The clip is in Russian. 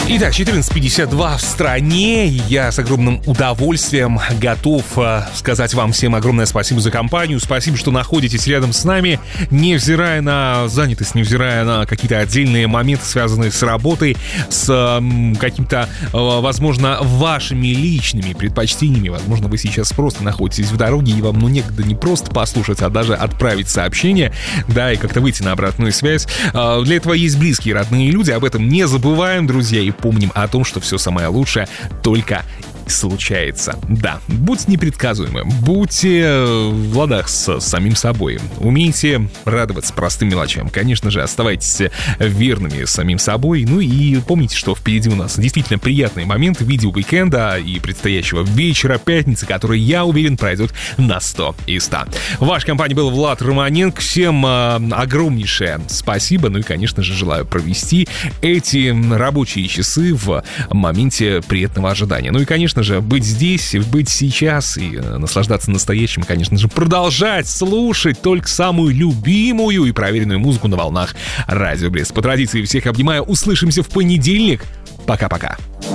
Итак, 14:52 в стране. Я с огромным удовольствием готов сказать вам всем огромное спасибо за компанию. Спасибо, что находитесь рядом с нами, невзирая на занятость, невзирая на какие-то отдельные моменты, связанные с работой, с какими-то, возможно, вашими личными предпочтениями. Возможно, вы сейчас просто находитесь в дороге, и вам некогда не просто послушать, а даже отправить сообщение, да, и как-то выйти на обратную связь. Для этого есть близкие, родные люди. Об этом не забываем, друзья, и помним о том, что все самое лучшее только случается. Да, будьте непредсказуемы, будьте в ладах с самим собой, умейте радоваться простым мелочам. Конечно же, оставайтесь верными самим собой. Ну и помните, что впереди у нас действительно приятные моменты в виде уикенда и предстоящего вечера пятницы, который, я уверен, пройдет на 100 из 100. В вашей компании был Влад Романенко. Всем огромнейшее спасибо. Ну и, конечно же, желаю провести эти рабочие часы в моменте приятного ожидания. Ну и, конечно же, быть здесь, быть сейчас и наслаждаться настоящим, конечно же, продолжать слушать только самую любимую и проверенную музыку на волнах Радио Блиц. По традиции всех обнимаю. Услышимся в понедельник. Пока-пока.